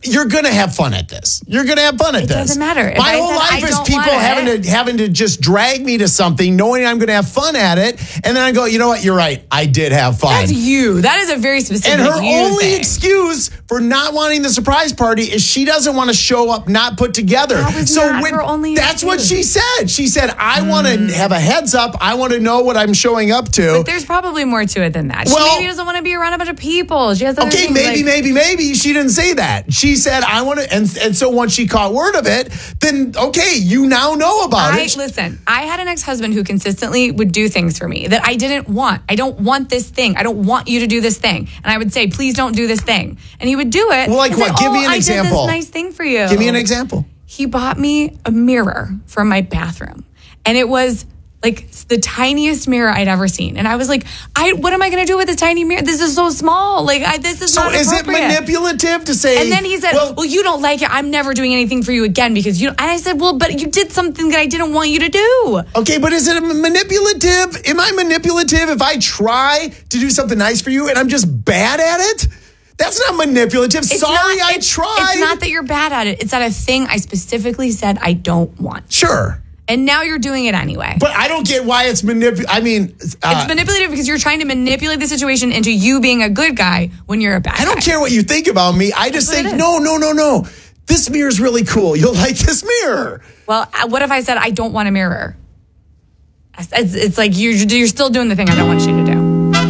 you're going to have fun at this. You're going to have fun at this. It doesn't matter. If My I whole said life I is don't people want having to just drag me to something, knowing I'm going to have fun at it. And then I go, you know what? You're right. I did have fun. That's you. That is a very specific And her only thing. excuse for not wanting the surprise party is she doesn't want to show up not put together. That was not her only That's what she excuse. said. She said, I want to have a heads up. I want to know what I'm showing up to. But there's probably more to it than that. She maybe doesn't want to be around a bunch of people. She has other Okay, things, maybe she didn't say that. She said, I want to, and so once she caught word of it, then okay, you now know about it. Listen, I had an ex-husband who consistently would do things for me that I didn't want. I don't want this thing. I don't want you to do this thing. And I would say, please don't do this thing. And he would do it. Well, like what? Give me an example. I did this nice thing for you. Give me an example. He bought me a mirror for my bathroom. And it was like the tiniest mirror I'd ever seen. And I was like, what am I going to do with this tiny mirror? This is so small. This is not appropriate. So is it manipulative to say... And then he said, well, you don't like it. I'm never doing anything for you again because you... And I said, well, but you did something that I didn't want you to do. Okay, but is it manipulative? Am I manipulative if I try to do something nice for you and I'm just bad at it? That's not manipulative. I tried. It's not that you're bad at it. It's that a thing I specifically said I don't want. Sure. And now you're doing it anyway. But I don't get why it's manipulative. I mean... it's manipulative because you're trying to manipulate the situation into you being a good guy when you're a bad guy. I don't care what you think about me. I just think, no. This mirror's really cool. You'll like this mirror. Well, what if I said I don't want a mirror? It's like you're still doing the thing I don't want you to do.